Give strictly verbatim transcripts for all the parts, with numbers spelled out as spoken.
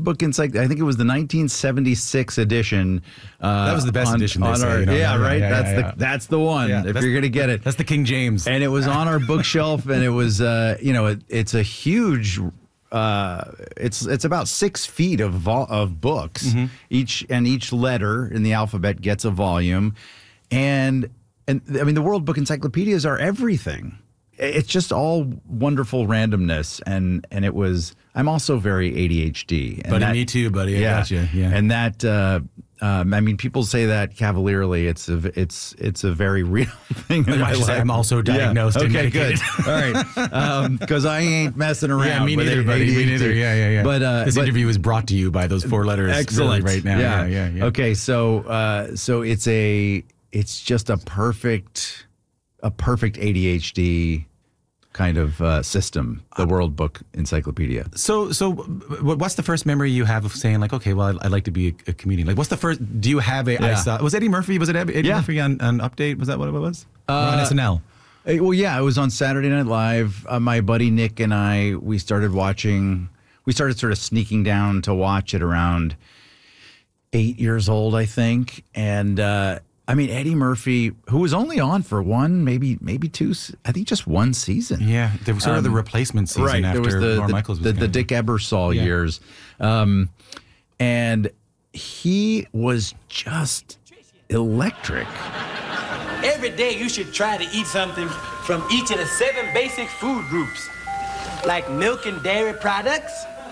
Book Encyclopedia. I think it was the nineteen seventy-six edition. Uh, that was the best on, edition. They on say, our, you know? yeah, yeah, right. Yeah, that's yeah, the yeah. that's the one. Yeah, if you're gonna get it, that's the King James. And it was on our bookshelf, and it was, uh, you know, it, it's a huge. Uh, it's it's about six feet of vol- of books. Mm-hmm. Each and each letter in the alphabet gets a volume, and and I mean the World Book Encyclopedias are everything. It's just all wonderful randomness, and and it was. I'm also very A D H D. And buddy, that, me too, buddy. I yeah, got you. Yeah, and that. Uh, Um, I mean, people say that cavalierly. It's a, it's, it's a very real thing in my life. I'm also diagnosed. Yeah. And okay, medicated. good. All right, because um, I ain't messing around. Yeah, me with neither, buddy. A D H D. Me neither. Yeah, yeah, yeah. But uh, this but, interview is brought to you by those four letters. Excellent. Really right now. Yeah. yeah, yeah. yeah. Okay, so uh, so it's a it's just a perfect a perfect A D H D kind of uh, system, the World Book Encyclopedia. So, so what's the first memory you have of saying like, okay, well, I'd, I'd like to be a, a comedian? Like, what's the first? Do you have a? Yeah. I saw, was Eddie Murphy? Was it Eddie yeah. Murphy on, on Update? Was that what it was? Uh, on S N L. Well, yeah, it was on Saturday Night Live. Uh, my buddy Nick and I, we started watching. We started sort of sneaking down to watch it around eight years old, I think, and. Uh, I mean, Eddie Murphy, who was only on for one, maybe maybe two, I think just one season. Yeah, there was sort um, of the replacement season right, after there was the, Lorne the, Michaels was the, the gone. Dick Ebersol yeah. years. Um, and he was just electric. Every day you should try to eat something from each of the seven basic food groups, like milk and dairy products,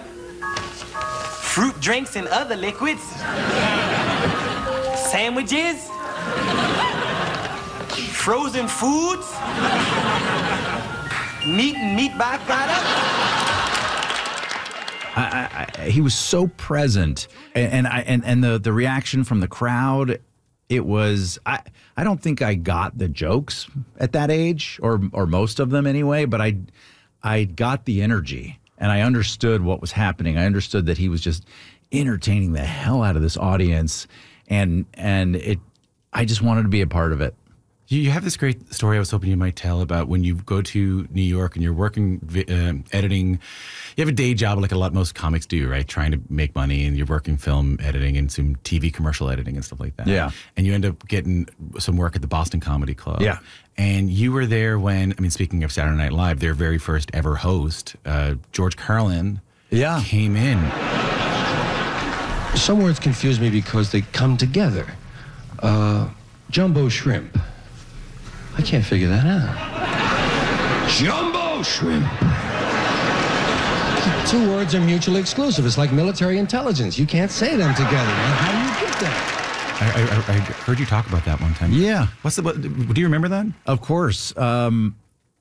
fruit drinks and other liquids, sandwiches, frozen foods, meat and meat byproducts. I, I, he was so present, and, and I and, and the, the reaction from the crowd, it was I I don't think I got the jokes at that age, or or most of them anyway, but I I got the energy, and I understood what was happening. I understood that he was just entertaining the hell out of this audience, and and it I just wanted to be a part of it. You, you have this great story I was hoping you might tell about when you go to New York and you're working uh, editing. You have a day job like a lot most comics do, right? Trying to make money, and you're working film editing and some T V commercial editing and stuff like that. Yeah. And you end up getting some work at the Boston Comedy Club. Yeah. And you were there when, I mean, speaking of Saturday Night Live, their very first ever host, uh, George Carlin, yeah. came in. Some words confuse me because they come together. Uh, jumbo shrimp. I can't figure that out. Jumbo shrimp. The two words are mutually exclusive. It's like military intelligence. You can't say them together, man. How do you get that? I, I, I heard you talk about that one time. Yeah. What's the? What, do you remember that? Of course. Um,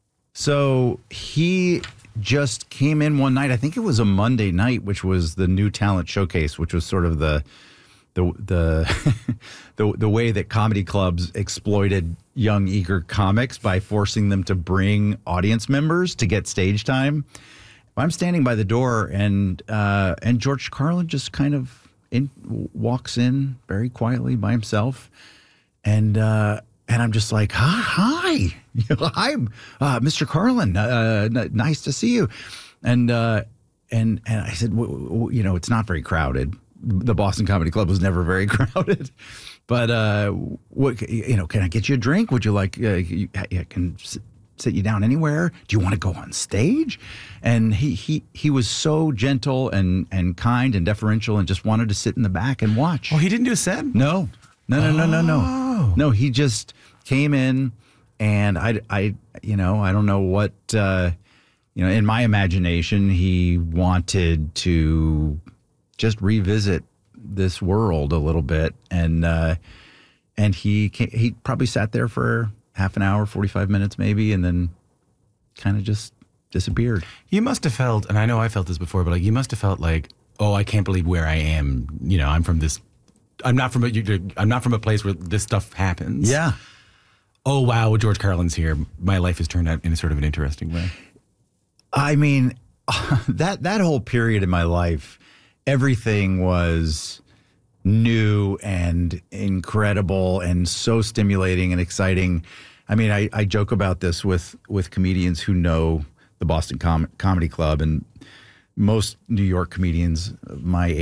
so he just came in one night. I think it was a Monday night, which was the New Talent Showcase, which was sort of the the the the, the way that comedy clubs exploited young, eager comics by forcing them to bring audience members to get stage time. I'm standing by the door, and uh, and George Carlin just kind of in, walks in very quietly by himself, and uh, and I'm just like, hi, hi, hi, uh, Mister Carlin, uh, n- nice to see you, and uh, and and I said, w- w- you know, it's not very crowded. The Boston Comedy Club was never very crowded, but uh, what you know, can I get you a drink? Would you like? Uh, you, I can sit you down anywhere. Do you want to go on stage? And he he he was so gentle and and kind and deferential, and just wanted to sit in the back and watch. Oh, he didn't do a set? No, no, no, no, no, no, Oh. no. He just came in, and I I you know I don't know what uh, you know. In my imagination, he wanted to just revisit this world a little bit, and uh, and he came, he probably sat there for half an hour, forty-five minutes maybe, and then kind of just disappeared. You must have felt, and I know I felt this before, but like you must have felt like, oh, I can't believe where I am. You know, I'm from this. I'm not from a. I'm not from a place where this stuff happens. Yeah. Oh wow, George Carlin's here. My life has turned out in a sort of an interesting way. I mean, that that whole period in my life, everything was new and incredible and so stimulating and exciting. I mean, I, I joke about this with, with comedians who know the Boston Com- Comedy Club, and most New York comedians my